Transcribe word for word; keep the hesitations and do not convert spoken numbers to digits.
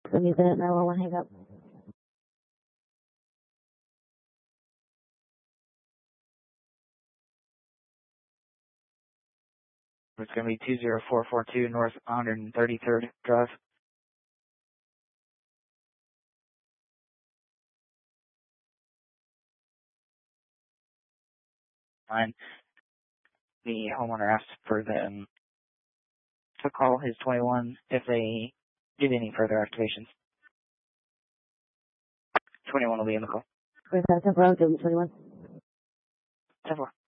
So he's in it now. I want to hang up. It's going to be two zero four four two North one hundred thirty-third Drive. Fine. The homeowner asked for them to call his twenty-one if they did any further activations. twenty-one will be in the call. Where's that? twenty-one. ten four.